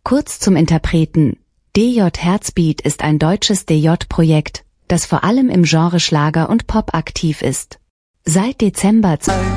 Kurz zum Interpreten. DJ Herzbeat ist ein deutsches DJ-Projekt, das vor allem im Genre Schlager und Pop aktiv ist. Seit Dezember